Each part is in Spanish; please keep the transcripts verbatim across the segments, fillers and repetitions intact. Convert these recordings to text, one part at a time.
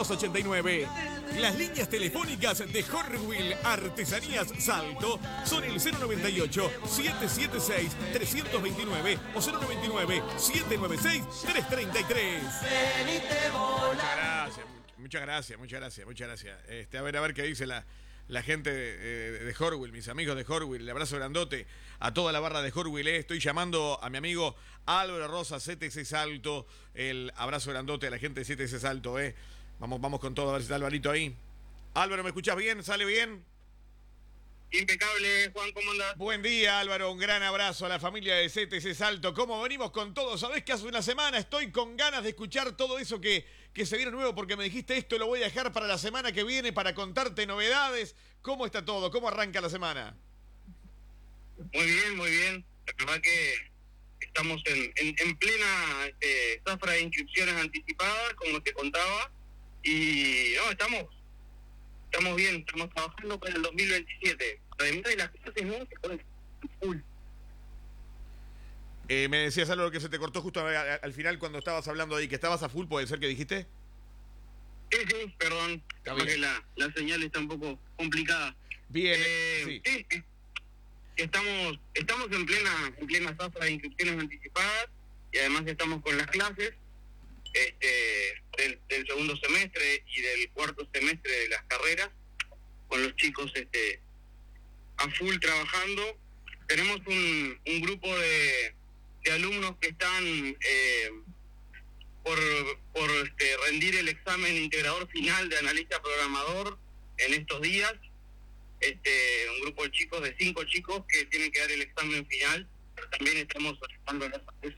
dos ochenta y nueve. Las líneas telefónicas de Horwil Artesanías Salto son el cero noventa y ocho, siete siete seis, tres dos nueve o cero noventa y nueve, siete nueve seis, tres treinta y tres. Muchas gracias, muchas gracias, muchas gracias, muchas gracias. Este, a ver, a ver qué dice la, la gente de, de, de Horwil, mis amigos de Horwil. El abrazo grandote a toda la barra de Horwil. Eh. Estoy llamando a mi amigo Álvaro Rosa, C T C Salto. El abrazo grandote a la gente de C T C Salto. Eh. Vamos, vamos con todo, a ver si está Alvarito ahí. Álvaro, ¿me escuchás bien? ¿Sale bien? Impecable, Juan, ¿cómo andás? Buen día, Álvaro, un gran abrazo a la familia de C T C Salto. ¿Cómo venimos con todo? Sabés que hace una semana estoy con ganas de escuchar todo eso que, que se viene nuevo, porque me dijiste esto lo voy a dejar para la semana que viene para contarte novedades. ¿Cómo está todo? ¿Cómo arranca la semana? Muy bien, muy bien. La verdad que estamos en, en, en plena este, zafra de inscripciones anticipadas, como te contaba, y no, estamos estamos bien, estamos trabajando para el dos mil veintisiete. Además de las clases, ¿no? Se ponen full. Eh, me decías algo que se te cortó justo a, a, al final cuando estabas hablando ahí, que estabas a full, ¿puede ser que dijiste? Sí, sí, perdón, porque la, la señal está un poco complicada. Bien, eh, sí. sí, sí. Estamos, estamos en plena, en plena zafra de inscripciones anticipadas y además estamos con las clases este, del, del segundo semestre y del cuarto semestre de las carreras, con los chicos este, a full trabajando. Tenemos un, un grupo de, de alumnos que están eh, por, por este, rendir el examen integrador final de analista programador en estos días. Este, un grupo de chicos, de cinco chicos que tienen que dar el examen final. También estamos solicitando eso.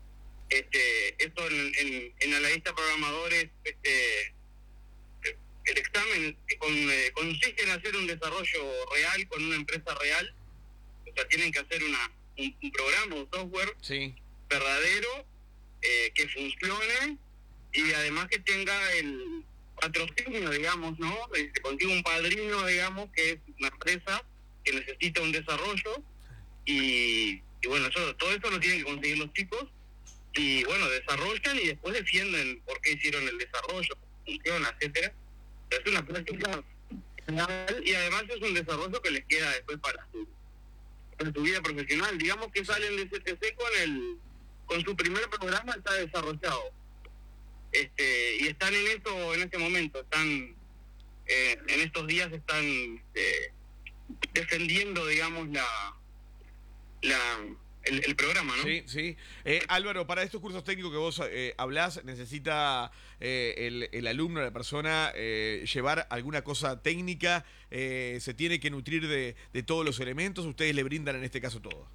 Este, esto en, en, en analista programadores, este, el examen con, eh, consiste en hacer un desarrollo real con una empresa real. O sea, tienen que hacer una un, un programa, un software sí. verdadero, eh, que funcione y además que tenga el patrocinio, digamos, ¿no? Se consigue un padrino, digamos, que es una empresa que necesita un desarrollo y, y bueno, eso, todo eso lo tienen que conseguir los chicos y bueno, desarrollan y después defienden por qué hicieron el desarrollo, funciona, etcétera. Es una práctica y además es un desarrollo que les queda después para su, para su vida profesional. Digamos que salen de C T C con el con su primer programa está desarrollado. Este, y están en eso en este momento, están eh, en estos días están eh, defendiendo, digamos, la la el, el programa, ¿no? Sí, sí. Eh, Álvaro, para estos cursos técnicos que vos eh, hablás, ¿necesita eh, el, el alumno, la persona, eh, llevar alguna cosa técnica? Eh, ¿Se tiene que nutrir de, de todos los elementos? ¿Ustedes le brindan en este caso todo?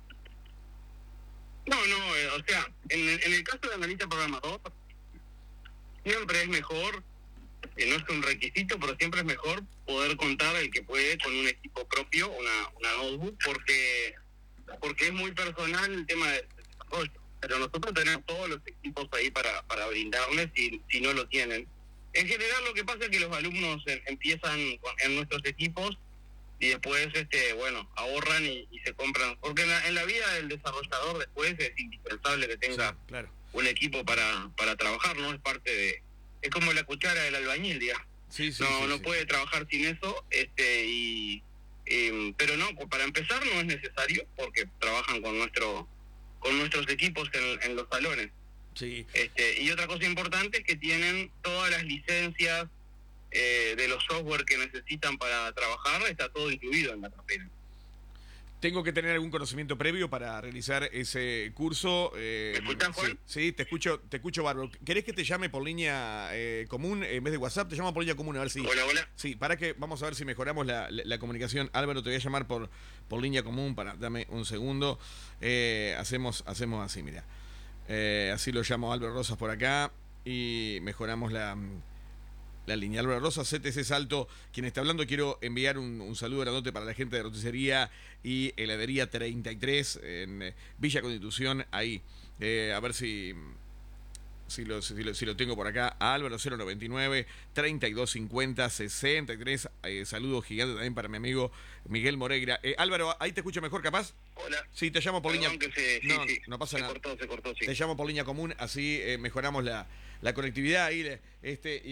No, no, eh, o sea, en, en el caso de analista programador, siempre es mejor, eh, no es un requisito, pero siempre es mejor poder contar el que puede con un equipo propio, una, una notebook, porque porque es muy personal el tema del desarrollo. Pero nosotros tenemos todos los equipos ahí para, para brindarles si, si no lo tienen. En general lo que pasa es que los alumnos en, empiezan con, en nuestros equipos y después, este bueno, ahorran y, y se compran. Porque en la, en la vida del desarrollador después es indispensable que tenga sí, claro. un equipo para, para trabajar, ¿no? Es parte de... Es como la cuchara del albañil, digamos. Sí, sí, no sí, no sí. puede trabajar sin eso, este y... Eh, pero no, para empezar no es necesario porque trabajan con nuestro con nuestros equipos en, en los salones. Sí. Este, y otra cosa importante es que tienen todas las licencias eh, de los software que necesitan para trabajar, está todo incluido en la carrera. ¿Tengo que tener algún conocimiento previo para realizar ese curso? Eh, ¿Me escuchás, Juan? Sí, sí, te escucho, te escucho bárbaro. ¿Querés que te llame por línea eh, común en vez de WhatsApp? Te llamo por línea común, a ver si... Hola, hola. Sí, para que vamos a ver si mejoramos la, la, la comunicación. Álvaro, te voy a llamar por, por línea común, para dame un segundo. Eh, hacemos, hacemos así, mira. Eh, así lo llamo a Álvaro Rosas por acá y mejoramos la... La línea. Álvaro Rosa, C T C Salto, quien está hablando. Quiero enviar un, un saludo grandote para la gente de Roticería y Heladería treinta y tres en eh, Villa Constitución, ahí. Eh, a ver si si lo, si, lo, si lo tengo por acá. A Álvaro cero noventa y nueve, treinta y dos cincuenta, sesenta y tres. Eh, saludo gigante también para mi amigo Miguel Moreira. Eh, Álvaro, ¿ahí te escucho mejor, capaz? Hola. Sí, te llamo por Perdón línea... que se, no, sí, sí. no pasa se nada. Cortó, se cortó, sí. Te llamo por línea común, así eh, mejoramos la, la conectividad. Ahí, este,